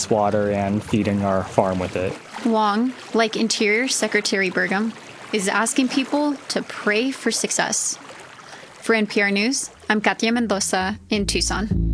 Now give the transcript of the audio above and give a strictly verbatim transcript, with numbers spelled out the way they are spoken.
wastewater and feeding our farm with it. Wong, like Interior Secretary Burgum, is asking people to pray for success. For N P R News, I'm Katia Mendoza in Tucson.